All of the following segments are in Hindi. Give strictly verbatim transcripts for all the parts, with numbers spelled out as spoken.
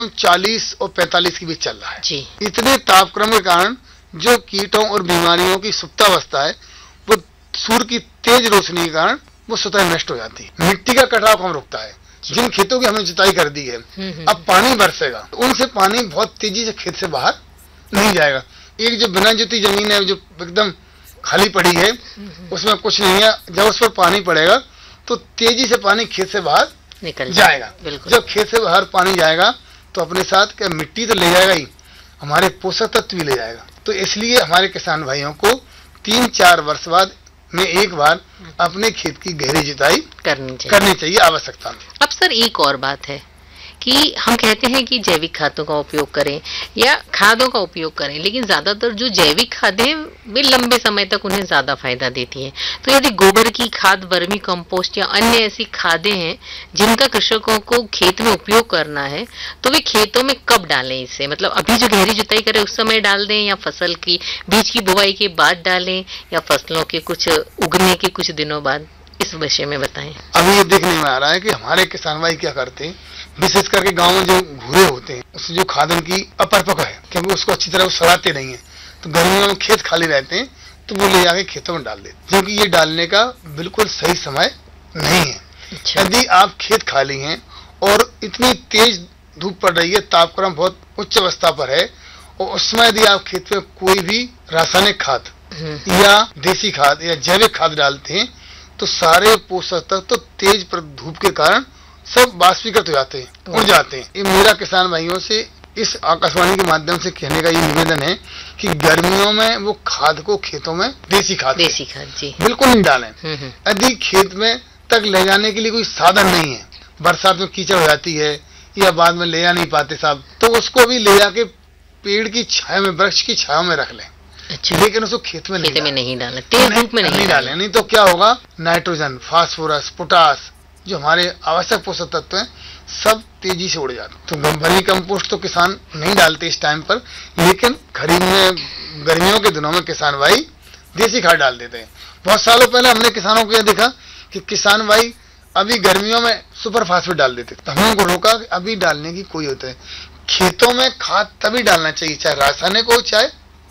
चालीस और पैंतालीस के बीच चल रहा है जी। इतने तापक्रम के कारण जो कीटों और बीमारियों की सुप्तावस्था है वो सूर्य की तेज रोशनी के कारण वो स्वतः नष्ट हो जाती है। मिट्टी का कटाव कम रुकता है। जिन खेतों की हमने जुताई कर दी है अब पानी बरसेगा तो उनसे पानी बहुत तेजी से खेत से बाहर नहीं जाएगा। एक जो बिना जुती जमीन है जो एकदम खाली पड़ी है उसमें कुछ नहीं है, जब उस पर पानी पड़ेगा तो तेजी से पानी खेत से बाहर निकल जाएगा। जब खेत से बाहर पानी जाएगा तो अपने साथ क्या मिट्टी तो ले जाएगा ही, हमारे पोषक तत्व भी ले जाएगा। तो इसलिए हमारे किसान भाइयों को तीन चार वर्ष बाद में एक बार अपने खेत की गहरी जुताई करनी चाहिए करनी चाहिए आवश्यकता में। अब सर एक और बात है कि हम कहते हैं कि जैविक खादों का उपयोग करें या खादों का उपयोग करें, लेकिन ज्यादातर जो जैविक खादें हैं वे लंबे समय तक उन्हें ज्यादा फायदा देती हैं। तो यदि गोबर की खाद, वर्मी कंपोस्ट या अन्य ऐसी खादें हैं जिनका कृषकों को खेत में उपयोग करना है तो वे खेतों में कब डालें इसे? मतलब अभी जो गहरी जुताई करें उस समय डाल दें या फसल की बीज की बुवाई के बाद डालें या फसलों के कुछ उगने के कुछ दिनों बाद? इस विषय में बताएं। अभी ये देखने में आ रहा है कि हमारे किसान भाई क्या करते हैं, विशेष करके गांव में जो घूरे होते हैं उससे जो खाद उनकी अपरपक है क्योंकि उसको अच्छी तरह सड़ाते नहीं है तो गर्मियों में खेत खाली रहते हैं तो वो ले जाके खेतों में डाल देते, क्योंकि ये डालने का बिल्कुल सही समय नहीं है। अच्छा। यदि आप खेत खाली हैं और इतनी तेज धूप पड़ रही है, तापक्रम बहुत उच्च अवस्था पर है और उसमें यदि आप खेत में कोई भी रासायनिक खाद या देसी खाद या जैविक खाद डालते हैं तो सारे पोषक तत्व तो तेज धूप के कारण सब बाष्पीकृत हो जाते हैं, उड़ जाते हैं। ये मेरा किसान भाइयों से इस आकाशवाणी के माध्यम से कहने का ये निवेदन है कि गर्मियों में वो खाद को खेतों में देसी खाद देसी खाद जी बिल्कुल नहीं डालें। यदि खेत में तक ले जाने के लिए कोई साधन नहीं है, बरसात में कीचड़ हो जाती है या बाद में ले जा नहीं पाते साहब, तो उसको भी ले जाके पेड़ की छाया में, वृक्ष की छाया में रख लें। अच्छा। लेकिन उसको खेत में खेत में नहीं डालें, तेज धूप में नहीं डालें, नहीं तो क्या होगा, नाइट्रोजन, फास्फोरस, पोटास जो हमारे आवश्यक पोषक तत्व हैं सब तेजी से उड़ जाते। तो वर्मी कंपोस्ट तो किसान नहीं डालते इस टाइम पर, लेकिन खरीद में गर्मियों के दिनों में किसान भाई देसी खाद डाल देते हैं। बहुत सालों पहले हमने किसानों को यह देखा कि किसान भाई अभी गर्मियों में सुपर फास्फेट डाल देते, तो हमने उनको रोका कि अभी डालने की कोई होता है, खेतों में खाद तभी डालना चाहिए चाहे रासायनिक हो चाहे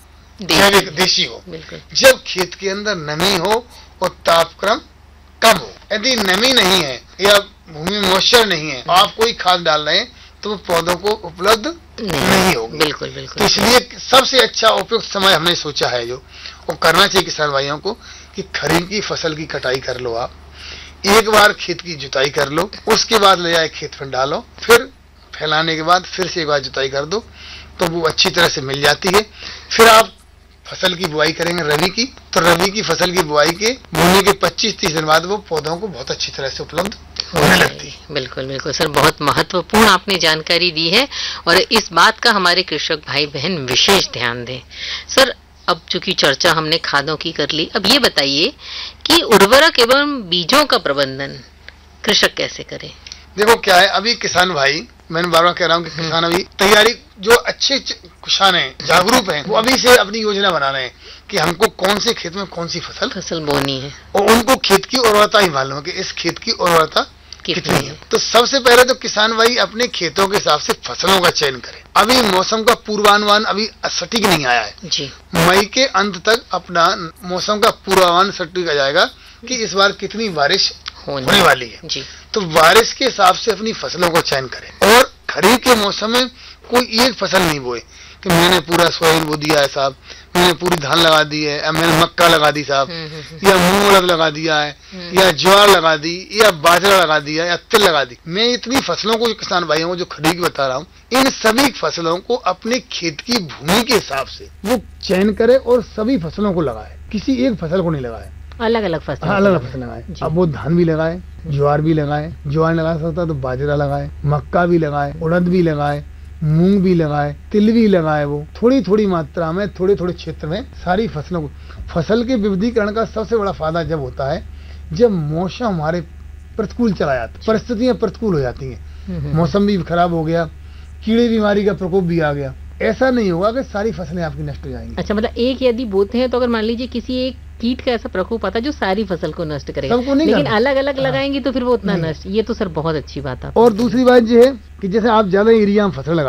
जैविक देशी हो, जब खेत के अंदर नमी हो और तापक्रम कम हो। यदि नमी नहीं है या भूमि में मॉइस्चर नहीं है आप कोई खाद डाल रहे हैं तो वो पौधों को उपलब्ध नहीं, नहीं होगी। बिल्कुल बिल्कुल। तो इसलिए सबसे अच्छा उपयुक्त समय हमने सोचा है जो वो करना चाहिए किसान भाइयों को कि खरीफ की फसल की कटाई कर लो, आप एक बार खेत की जुताई कर लो, उसके बाद ले जाए खेत में डालो, फिर फैलाने के बाद फिर से एक बार जुताई कर दो तो वो अच्छी तरह से मिल जाती है। फिर आप फसल की बुआई करेंगे रबी की, तो रबी की फसल की बुआई के बोने के पच्चीस तीस दिन बाद वो पौधों को बहुत अच्छी तरह से उपलब्ध होने लगती है। बिल्कुल बिल्कुल सर, बहुत महत्वपूर्ण आपने जानकारी दी है और इस बात का हमारे कृषक भाई बहन विशेष ध्यान दें। सर अब चूंकि चर्चा हमने खादों की कर ली, अब ये बताइए कि उर्वरक एवं बीजों का प्रबंधन कृषक कैसे करे? देखो क्या है, अभी किसान भाई, मैंने बार बार कह रहा हूँ कि किसान अभी तैयारी, जो अच्छे किसान हैं, जागरूक हैं, वो अभी से अपनी योजना बना रहे हैं कि हमको कौन से खेत में कौन सी फसल फसल बोनी है और उनको खेत की उर्वरता ही मालूम है कि इस खेत की उर्वरता कितनी है। तो सबसे पहले तो किसान भाई अपने खेतों के हिसाब से फसलों का चयन करें। अभी मौसम का पूर्वानुमान अभी सटीक नहीं आया है जी। मई के अंत तक अपना मौसम का पूर्वानुमान सटीक आ जाएगा कि इस बार कितनी बारिश होने वाली है जी। तो बारिश के हिसाब से अपनी फसलों का चयन करें और खरीफ के मौसम में कोई एक फसल नहीं बोए कि मैंने पूरा सोयाबीन बो दिया है साहब, मैंने पूरी धान लगा दी है, या मैंने मक्का लगा दी साहब, या मूंग उड़द लगा दिया है, या ज्वार लगा दी, या बाजरा लगा दिया, या तिल लगा दी। मैं इतनी फसलों को किसान भाइयों को जो खरीद बता रहा हूँ, इन सभी फसलों को अपने खेत की भूमि के हिसाब से वो चयन करे और सभी फसलों को लगाए, किसी एक फसल को नहीं लगाए, अलग अलग फसल हाँ, अलग अलग फसल लगाए। अब वो धान भी लगाए, ज्वार भी लगाए, ज्वार लगा सकता तो बाजरा लगाए, मक्का भी लगाए, उड़द भी लगाए, मूंग भी लगाए, तिल भी लगाए। वो थोड़ी थोड़ी मात्रा में थोड़े थोड़े क्षेत्र में सारी फसलों को, फसल के विविधीकरण का सबसे बड़ा फायदा जब होता है जब मौसम हमारे प्रतिकूल चला जाता है, परिस्थितियां प्रतिकूल हो जाती हैं, मौसम भी खराब हो गया, कीड़े बीमारी का प्रकोप भी आ गया, ऐसा नहीं होगा कि सारी फसलें आपकी नष्ट हो जाएंगी। अच्छा, मतलब एक यदि बोते हैं तो अगर मान लीजिए किसी एक कीट का ऐसा प्रकोप आता है जो सारी फसल को नष्ट करेगा, सबको नहीं लेकिन करना। अलग अलग हाँ। लगाएंगे तो फिर वो उतना नहीं। नष्ट। ये तो सर बहुत अच्छी बात है। और दूसरी बात ये है कि जैसे आप ज्यादा एरिया में फसल लगा